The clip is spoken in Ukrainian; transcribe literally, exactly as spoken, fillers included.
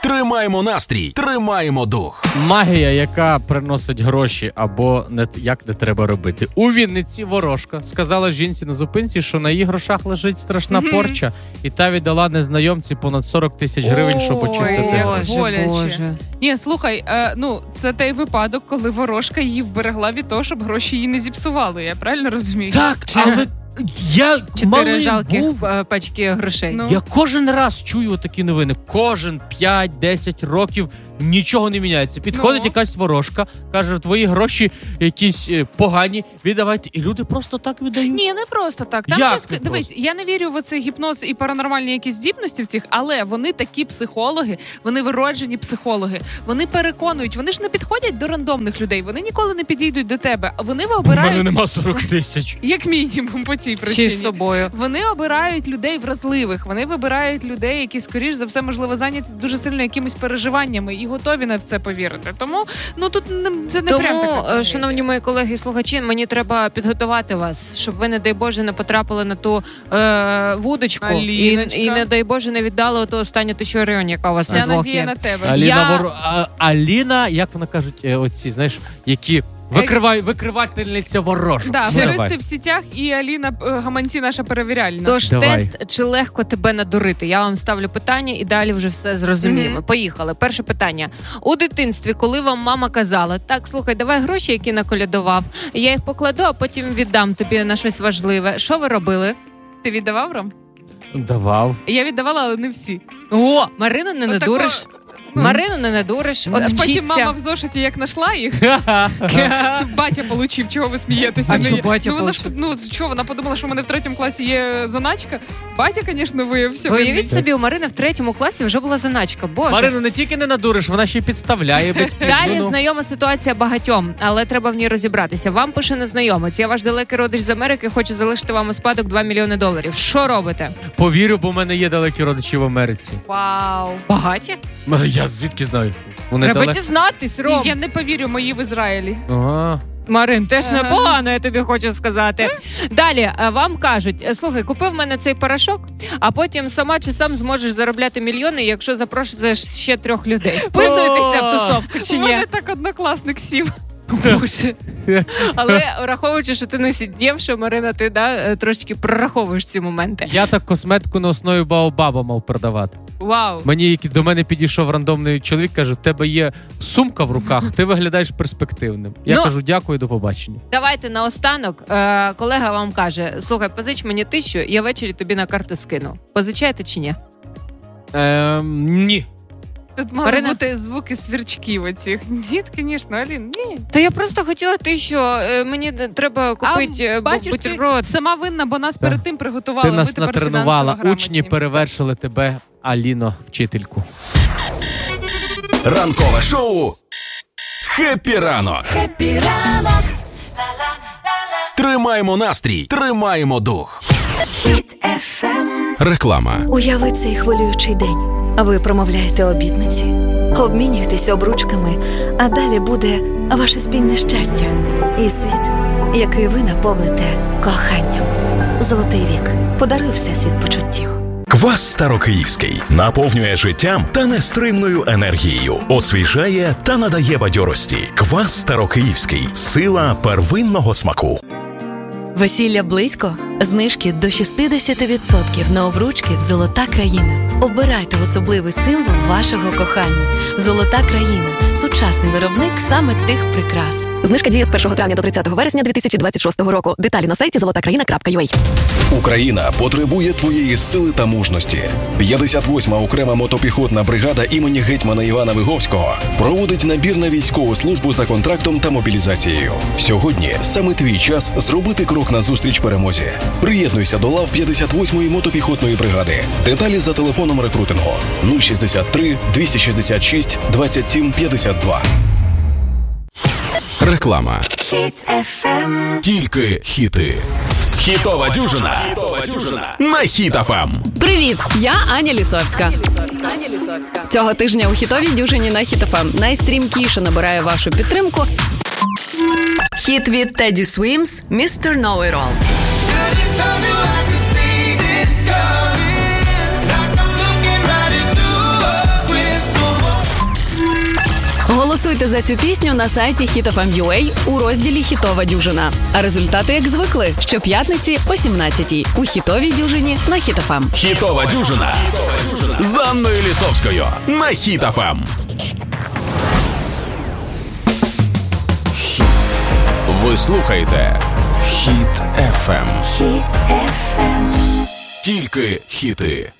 Тримаємо настрій, тримаємо дух. Магія, яка приносить гроші або не, як не треба робити. У Вінниці ворожка сказала жінці на зупинці, що на її грошах лежить страшна mm-hmm. порча, і та віддала незнайомці понад сорок тисяч гривень, щоб очистити. Боже, Боже. Ні, слухай, е, ну, це той випадок, коли ворожка її вберегла від того, щоб гроші її не зіпсували, я правильно розумію? Так, але я чотири жалких пачки грошей. Ну. Я кожен раз чую такі новини. Кожен п'ять-десять років нічого не міняється. Підходить ну. якась ворожка, каже, твої гроші якісь е, погані, віддавайте. І люди просто так віддають. Ні, не просто так. Там Як щось, дивись, я не вірю в оцей гіпноз і паранормальні якісь здібності в цих, але вони такі психологи, вони вироджені психологи. Вони переконують, вони ж не підходять до рандомних людей, вони ніколи не підійдуть до тебе. Вони обирають... У мене нема сорок тисяч. Як мінімум по цій причині. Чи з собою. Вони обирають людей вразливих, вони вибирають людей, які, скоріш за все, можливо, зайняті дуже сильно якимись переживаннями і готові на це повірити. Тому, ну, тут це не Тому, прям така. Тому, шановні мої колеги і слухачі, мені треба підготувати вас, щоб ви, не дай Боже, не потрапили на ту е, вудочку і, і, не дай Боже, не віддали ту останню тисячу гривень, яка у вас на двох є. На тебе. Аліна, Я... вор... а, Аліна, як вона кажуть, оці, знаєш, які... Викривай, викривательниця ворожок. Да, феристи в сітях і Аліна гаманці наша перевіряльна. Тож Давай. Тест, чи легко тебе надурити? Я вам ставлю питання і далі вже все зрозуміємо. Mm-hmm. Поїхали. Перше питання. У дитинстві, коли вам мама казала, так, слухай, давай гроші, які наколядував, я їх покладу, а потім віддам тобі на щось важливе. Що ви робили? Ти віддавав, Ром? Давав. Я віддавала, але не всі. О, Марину не От надуриш. Тако... Марину не надуриш, от а потім вчиться. мама в зошиті як нашла їх, батя получив, чого ви смієтеся? А чого батя ну, вона получив? ж, ну, що, вона подумала, що в мене в третьому класі є заначка? Батя, звісно, виявився. Уявіть собі, у Марини в третьому класі вже була заначка. Боже. Марину не тільки не надуриш, вона ще й підставляє батьків. Далі ну, знайома ситуація багатьом, але треба в ній розібратися. Вам пише незнайомець. Я ваш далекий родич з Америки, хочу залишити вам у спадок два мільйони доларів. Що робите? Повірю, бо в мене є далекі родичі в Америці. Вау. Багаті? Я звідки знаю? Вони Треба далек... дізнатись, Ром. Я не повірю, мої в Ізраїлі. Ага. Марин, теж непогано, я тобі хочу сказати. Далі, вам кажуть, слухай, купив в мене цей порошок, а потім сама чи сам зможеш заробляти мільйони, якщо запрошуєш ще трьох людей. Вписуєтеся в тусовку чи ні? У мене так однокласник сів. Боже. Але враховуючи, що ти не сидівши, Марина, ти да, трошки прораховуєш ці моменти. Я так косметику на основі Баобаба мав продавати. Вау. Мені до мене підійшов рандомний чоловік, каже, в тебе є сумка в руках, ти виглядаєш перспективним. Я ну, кажу, дякую, до побачення. Давайте наостанок. Е, колега вам каже, слухай, позич мені тисячу, я ввечері тобі на карту скину. Позичаєте чи ні? Е, ні. Тут мали Марина... бути звуки сверчків оцих. Ні, звісно, Алін, ні. Та я просто хотіла ти, що е, мені треба купити бутерброд. Сама винна, бо нас перед тим приготували. Ти нас натренувала. Учні перевершили тебе, Аліно, вчительку. Ранкове шоу «Хеппі ранок». Хеппі ранок. Тримаємо настрій, тримаємо дух. Хіт еф ем. Реклама. Уяви цей хвилюючий день. Ви промовляєте обітниці, обмінюєтесь обручками, а далі буде ваше спільне щастя і світ, який ви наповните коханням. Золотий вік. Подаруй всесвіт почуттів. Квас Старокиївський наповнює життям та нестримною енергією, освіжає та надає бадьорості. Квас Старокиївський – сила первинного смаку. Весілля близько? Знижки до шістдесят відсотків на обручки в «Золота країна». Обирайте особливий символ вашого кохання. «Золота країна» – сучасний виробник саме тих прикрас. Знижка діє з першого травня до тридцятого вересня дві тисячі двадцять шостого року. Деталі на сайті золота країна крапка ю а. Україна потребує твоєї сили та мужності. п'ятдесят восьма окрема мотопіхотна бригада імені гетьмана Івана Виговського проводить набір на військову службу за контрактом та мобілізацією. Сьогодні саме твій час зробити крок назустріч перемозі. Приєднуйся до лав п'ятдесят восьмої мотопіхотної бригади. Деталі за телефоном рекрутингу нуль шістдесят три двісті шістдесят шість двадцять сім п'ятдесят два. Реклама. Хіт еф ем. Тільки хіти. Хітова дюжина. Хітова дюжина. На Хіт еф ем. Привіт, я Аня Лісовська. Аня Лісовська. Цього тижня у хітовій дюжині на Хіт еф ем найстрімкіше набирає вашу підтримку хіт від Teddy Swims «містер Know-It-All». Голосуйте за цю пісню на сайті хіт еф ем крапка ю а у розділі «Хітова дюжина». А результати, як звикли, щоп'ятниці о сімнадцятій у «Хітовій дюжині» на Хіт еф ем. Хітова дюжина з Анною Лісовською на Хіт еф ем. Ви слухаєте Хіт еф ем. Хіт еф ем. Тільки хіти.